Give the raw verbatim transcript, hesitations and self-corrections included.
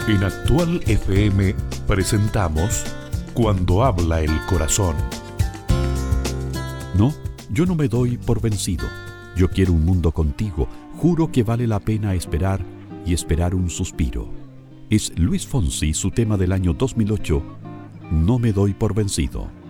En Actual F M presentamos Cuando habla el corazón. No, yo no me doy por vencido. Yo quiero un mundo contigo. Juro que vale la pena esperar y esperar un suspiro. Es Luis Fonsi, su tema del año dos mil ocho, No me doy por vencido.